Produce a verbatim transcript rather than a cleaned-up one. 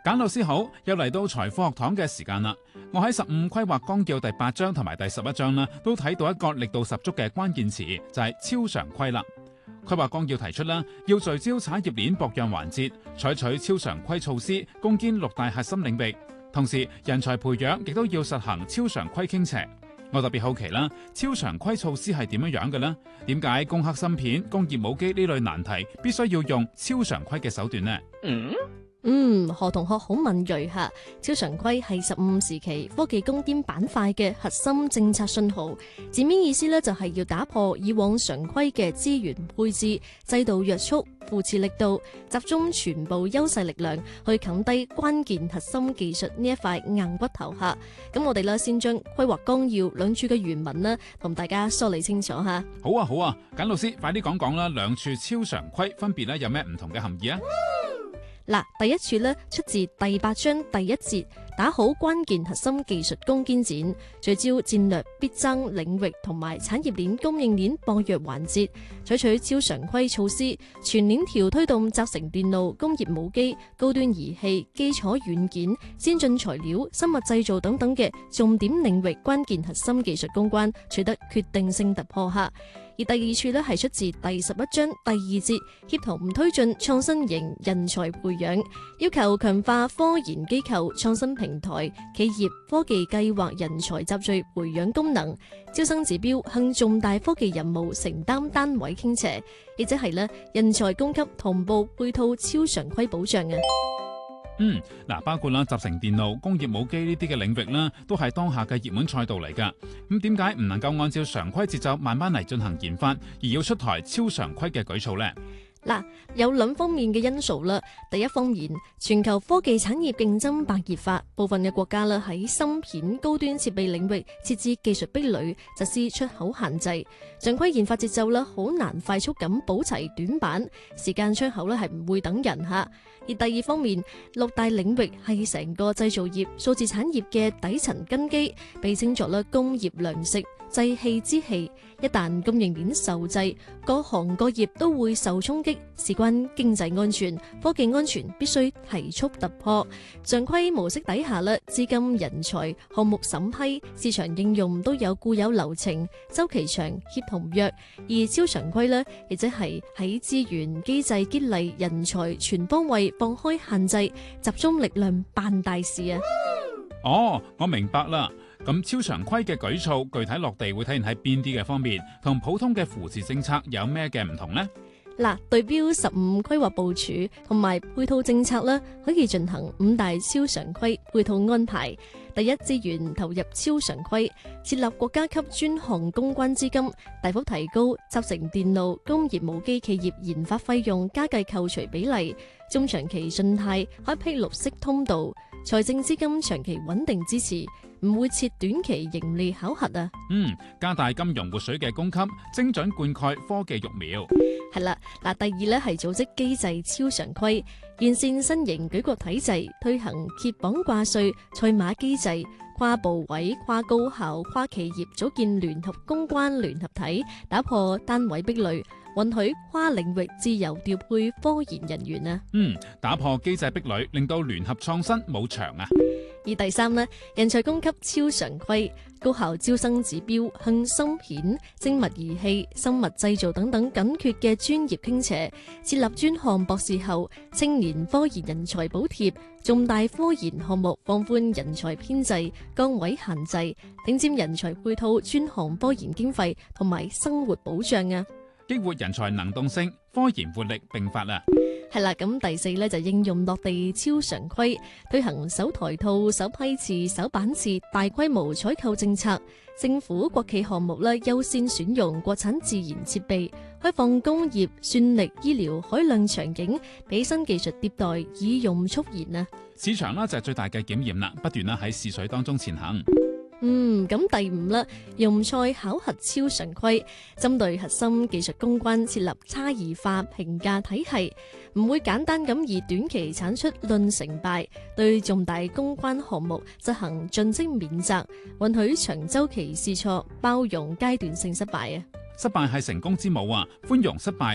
簡老師好，又嚟到財科學堂嘅時間啦。我喺十五規劃綱要第八章同埋第十一章啦，都睇到一個力度十足嘅關鍵詞，就係超常規啦。規劃綱要提出啦，要聚焦產業鏈各樣環節，採取超常規措施，攻堅六大核心領域。同時，人才培養亦都要實行超常規傾斜。我特別好奇啦，超常規措施係點樣樣嘅呢？點解攻克芯片、工業母機呢類難題，必須要用超常規嘅手段呢？ 嗯嗯，何同學好敏銳吓。超常規係十五時期科技攻堅板塊嘅核心政策信號，字面意思呢，就係要打破以往常規嘅資源配置、制度約束、扶持力度，集中全部優勢力量去冚低關鍵核心技術呢一塊硬骨頭吓。咁我哋呢，先將規劃綱要兩處嘅原文呢，同大家梳理清楚吓。 好啊好啊，簡老師快啲講講啦，兩處超常規分別咧有咩唔同嘅含義啊？ 嗱，第一處咧出自第八章第一節，打好關鍵核心技術攻堅戰，聚焦戰略必爭領域同埋產業鏈供應鏈薄弱環節，採取超常規措施，全鏈條推動集成電路、工業母機、高端儀器、基礎軟件、先進材料、生物製造等等嘅重點領域關鍵核心技術攻關，取得決定性突破下。而第二處呢係出自第十一章第二節，協同推進創新型人才培養，要求強化科研機構、創新平台、企業科技計劃人才集聚培養功能，招生指標向重大科技任務承擔單位傾斜，亦即係呢人才供給同步配套超常規保障啊。 嗯，嗱，包括啦集成電路、工業母機呢啲嘅領域啦，都係當下嘅熱門賽道嚟噶。咁點解唔能夠按照常規節奏慢慢嚟進行研發，而要出台超常規嘅舉措呢？ 嗱，有兩方面嘅因素啦。第一方面，全球科技產業競爭白熱化，部分嘅國家啦喺芯片高端設備領域設置技術壁壘，實施出口限制，常規研發節奏啦好難快速咁補齊短板，時間出口咧係唔會等人吓。而第二方面，六大領域係成個製造業、數字產業嘅底層根基，被稱作咧工業糧食、製器之器。一旦供應鏈受制，各行各業都會受衝擊，事關經濟安全、科技安全，必須提速突破。常規模式底下咧，資金、人才、項目審批、市場應用都有固有流程，周期長、協同弱。而超常規呢，亦即係喺資源、機制、激勵、人才全方位放開限制，集中力量辦大事啊！ 哦，我明白啦。咁超常規嘅舉措具體落地會體現喺邊啲嘅方面，同普通嘅扶持政策有咩嘅唔同呢？ 嗱，對標十五規劃部署同埋配套政策啦，可以進行五大超常規配套安排。第一，資源投入超常規，設立國家級專項攻關資金，大幅提高集成電路、工業母機企業研發費用加計扣除比例，中長期信貸開闢綠色通道，財政資金長期穩定支持，唔會設短期盈利考核啊。 嗯，加大金融活水嘅供給，精準灌溉科技育苗。 係啦，嗱，第二咧係組織機制超常規，完善新型舉國體制，推行揭綁掛帥、賽馬機制，跨部委、跨高校、跨企業組建聯合攻關聯合體，打破單位壁壘，允許跨領域自由調配科研人員啊。 嗯，打破機制壁壘，令到聯合創新冇牆啊。 而第三呢，人才供給超常規，高校招生指標向芯片、精密儀器、生物製造等等緊缺嘅專業傾斜，設立專項博士後、青年科研人才補貼，重大科研項目放寬人才編制、崗位限制，頂尖人才配套專項科研經費同埋生活保障啊！ 激活人才能動性，科研活力並發啊！ 係啦，咁第四呢就應用落地超常規，推行首台套、首批次、首版次大規模採購政策，政府國企項目呢優先選用國產自研設備，開放工業、算力、醫療海量場景，俾新技術迭代以用促研啊！ 市場呢就係最大嘅檢驗啦，不斷啦喺試水當中前行。 嗯，咁第五啦，用賽考核超常規，針對核心技術攻關設立差異化評價體系，唔會簡單咁以短期產出論成敗，對重大攻關項目執行盡職免責，允許長周期試錯，包容階段性失敗啊！ 失敗係成功之母啊，寬容失敗